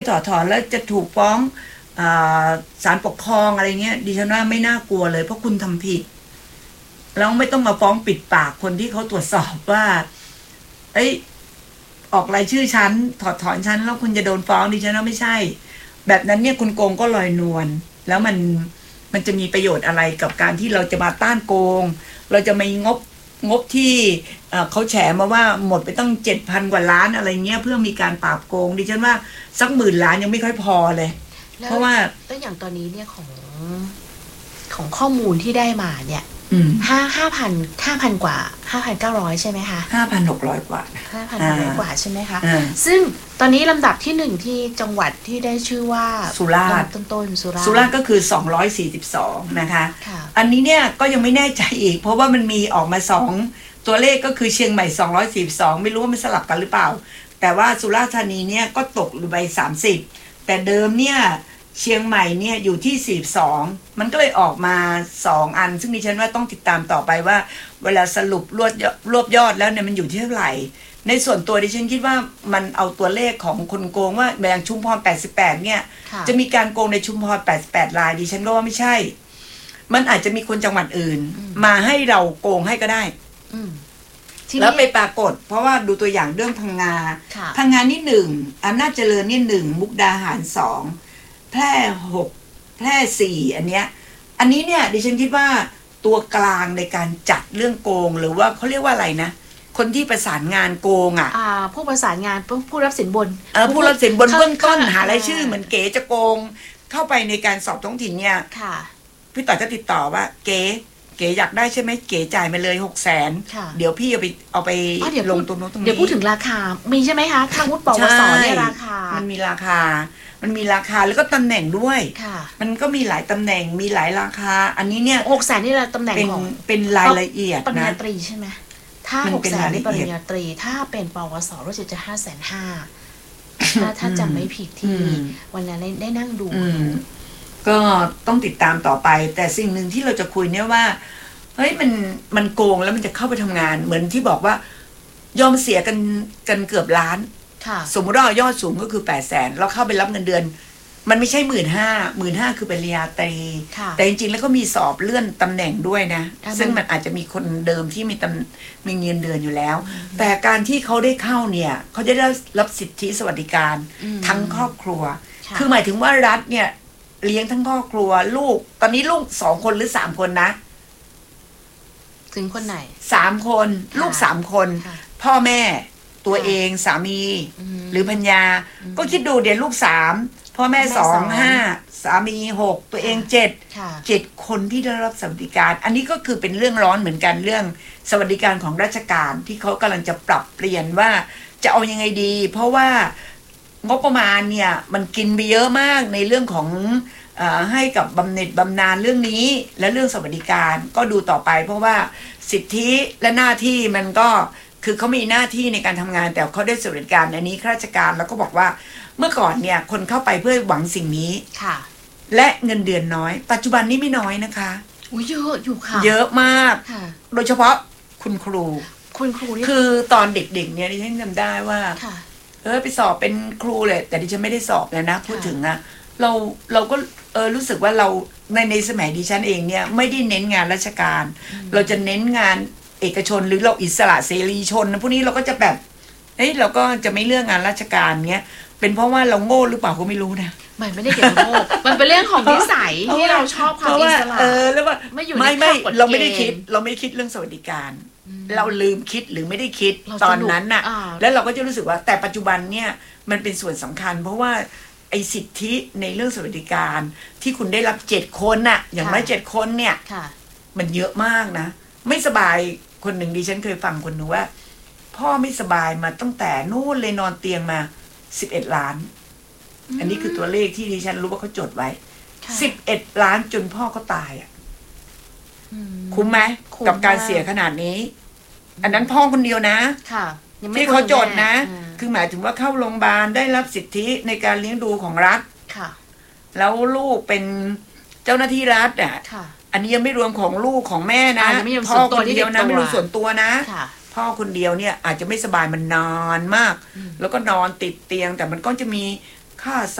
ถอดถอนแล้วจะถูกฟ้องศาลปกครองอะไรเงี้ยดิฉันว่าไม่น่ากลัวเลยเพราะคุณทำผิดแล้วไม่ต้องมาฟ้องปิดปากคนที่เขาตรวจสอบว่าออกรายชื่อฉันถอดถอนฉันแล้วคุณจะโดนฟ้องดิฉันว่าไม่ใช่แบบนั้นเนี่ยคุณโกงก็ลอยนวลแล้วมันจะมีประโยชน์อะไรกับการที่เราจะมาต้านโกงเราจะมีงบที่เขาแฉมาว่าหมดไปตั้ง 7,000 กว่าล้านอะไรเงี้ยเพื่อมีการปราบโกงดิฉันว่าสัก10,000 ล้านยังไม่ค่อยพอเลยเพราะว่าแล้วอย่างตอนนี้เนี่ยของข้อมูลที่ได้มาเนี่ย5,000 กว่า 5,900 ใช่ไหมคะ 5,600 กว่า 5,600 กว่าใช่ไหมคะซึ่งตอนนี้ลำดับที่1ที่จังหวัดที่ได้ชื่อว่าสุราษฎร์ต้นสุราษฎร์ก็คือ242นะคะอันนี้เนี่ยก็ยังไม่แน่ใจอีกเพราะว่ามันมีออกมา2ตัวเลขก็คือเชียงใหม่242ไม่รู้ว่ามันสลับกันหรือเปล่าแต่ว่าสุราษฎร์ธานีเนี่ยก็ตกอยู่ไป30แต่เดิมเนี่ยเชียงใหม่เนี่ยอยู่ที่42มันก็เลยออกมา2อันซึ่งดิฉันว่าต้องติดตามต่อไปว่าเวลาสรุปรวบยอดแล้วเนี่ยมันอยู่ที่เท่าไหร่ในส่วนตัวดิฉันคิดว่ามันเอาตัวเลขของคนโกงว่าอย่างชุมพร88เนี่ยจะมีการโกงในชุมพร88รายดิฉันก็ว่าไม่ใช่มันอาจจะมีคนจังหวัดอื่นมาให้เราโกงให้ก็ได้แล้วไปปรากฏเพราะว่าดูตัวอย่างเรื่องพังงานี่1อำนาจเจริญนี่1มุกดาหาร2แพร่6แพร่4อันนี้เนี่ยดิฉันคิดว่าตัวกลางในการจัดเรื่องโกงหรือว่าเขาเรียกว่าอะไรนะคนที่ประสานงานโกงผู้ประสานงานผู้รับสินบนผู้รับสินบนเบื้องต้นหารายชื่อเหมือนเก๋จะโกงเข้าไปในการสอบท้องถิ่นเนี่ยพี่ต่อจะติดต่อว่าเก๋อยากได้ใช่ไหมเก๋จ่ายมาเลย600,000เดี๋ยวพี่เอาไปลงตรงโน้นตรงนี้เดี๋ยวพูดถึงราคามีใช่ไหมคะทางวุฒิปวสเนี่ยราคามันมีราคาแล้วก็ตำแหน่งด้วยมันก็มีหลายตำแหน่งมีหลายราคาอันนี้เนี่ย 600,000นี่ตำแหน่งของเป็นรายละเอียดนะปริญญาตรีใช่ไหมถ้า600,000นี่ปริญญาตรีถ้าเป็นปวสรู้สึกจะ550,000ถ้าจำไม่ผิดที่วันนั้นได้นั่งดูก็ต้องติดตามต่อไปแต่สิ่งหนึ่งที่เราจะคุยเนี่ยว่าเฮ้ยมันโกงแล้วมันจะเข้าไปทำงานเหมือนที่บอกว่ายอมเสียกันเกือบล้านสมมติว่ายอดสูงก็คือ800,000เราเข้าไปรับเงินเดือนมันไม่ใช่15,000คือปริญญาตรีแต่จริงๆแล้วก็มีสอบเลื่อนตำแหน่งด้วยนะซึ่งมันอาจจะมีคนเดิมที่มีเงินเดือนอยู่แล้วแต่การที่เขาได้เข้าเนี่ยเขาจะได้รับสิทธิสวัสดิการทั้งครอบครัวคือหมายถึงว่ารัฐเนี่ยเลี้ยงทั้งครอบครัวลูกตอนนี้ลูก2 คนหรือ3 คนนะถึงคนไหน 3 คนลูก3 คนพ่อแม่ตัวเองสามีหรือภรรยาก็คิดดูเดี๋ยวลูก3พ่อแม่2 5สามี6ตัวเอง7คนที่ได้รับสวัสดิการอันนี้ก็คือเป็นเรื่องร้อนเหมือนกันเรื่องสวัสดิการของราชการที่เขากำลังจะปรับเปลี่ยนว่าจะเอายังไงดีเพราะว่างบประมาณเนี่ยมันกินไปเยอะมากในเรื่องของให้กับบำเหน็จบำนาญเรื่องนี้และเรื่องสวัสดิการก็ดูต่อไปเพราะว่าสิทธิและหน้าที่มันก็คือเขามีหน้าที่ในการทำงานแต่เขาได้สวัสดิการอันนี้ข้าราชการแล้วก็บอกว่าเมื่อก่อนเนี่ยคนเข้าไปเพื่อหวังสิ่งนี้และเงินเดือนน้อยปัจจุบันนี้ไม่น้อยนะคะเยอะอยู่ค่ะเยอะมากโดยเฉพาะคุณครูคือตอนเด็กๆเนี่ยดิฉันจำได้ว่าไปสอบเป็นครูเลยแต่ดิฉันไม่ได้สอบเลยนะพูดถึงอะเราก็รู้สึกว่าเราในสมัยดิฉันเองเนี่ยไม่ได้เน้นงานราชการเราจะเน้นงานเอกชนหรือเราอิสระเสรีชนนะพวกนี้เราก็จะแบบเราก็จะไม่เลือกงานราชการเนี้ยเป็นเพราะว่าเราโง่หรือเปล่าก็ไม่รู้นะไม่ได้เกี่ยวกับโง่มันเป็นเรื่องของนิสัยที่เราชอบความอิสระแล้วว่าไม่เราไม่ได้คิดเรื่องสวัสดิการเราลืมคิดหรือไม่ได้คิดตอนนั้นน่ะแล้วเราก็จะรู้สึกว่าแต่ปัจจุบันเนี่ยมันเป็นส่วนสำคัญเพราะว่าไอ้สิทธิในเรื่องสวัสดิการที่คุณได้รับ7 คนน่ะอย่างน้อย7 คนเนี่ยมันเยอะมากนะไม่สบายคนหนึ่งดิฉันเคยฟังคนหนึ่งว่าพ่อไม่สบายมาตั้งแต่นู่นเลยนอนเตียงมา11 ล้านอันนี้คือตัวเลขที่ดิฉันรู้ว่าเขาจดไว้11 ล้านจนพ่อเขาตายอ่ะคุ้มไหมกับการเสียขนาดนี้อันนั้นพ่อคนเดียวนะที่เขาจดนะคือหมายถึงว่าเข้าโรงพยาบาลได้รับสิทธิในการเลี้ยงดูของรัฐแล้วลูกเป็นเจ้าหน้าที่รัฐอ่ะอันนี้ยังไม่รวมของลูกของแม่นะพ่อคนเดียวนะไม่รวมส่วนตัวนะพ่อคนเดียวเนี่ยอาจจะไม่สบายมันนานมากแล้วก็นอนติดเตียงแต่มันก็จะมีค่า